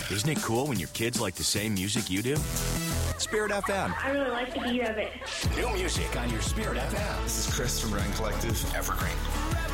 Isn't it cool when your kids like the same music you do? Spirit FM. I really like the beat of it. New music on your Spirit FM. This is Chris from Ryan Collective, Evergreen.